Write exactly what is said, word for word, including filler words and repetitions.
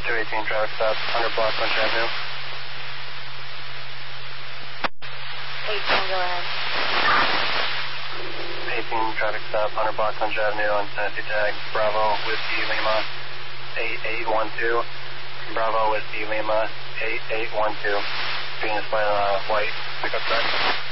two eighteen traffic stop, one hundred block Punch Avenue. eighteen, go ahead. eighteen traffic stop, one hundred block Punch Avenue on Tennessee tag, Bravo Whiskey Lima, eight eight one two. Bravo Whiskey Lima, eight eight one two. Being displayed on a white pickup truck.